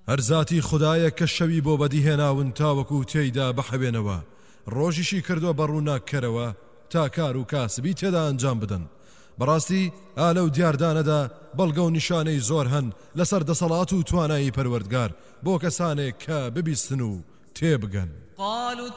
هەرزاتی خدایە کە شەوی بۆ بەدیهێناون تاوەکو تێیدا بەحەوێنەوە ڕۆژیشی کردووە بەڕووناکەرەوە تا کار و کاسبی تێدا ئەنجام بدەن. بەڕاستی ئالە و دیاردانەدا بەڵگە و نیشانەی زۆر هەن لەسەر دەسەڵات و توانایی پەروەردگار بۆ کەسانێک کە ببیستن و تێبگەن. قالوا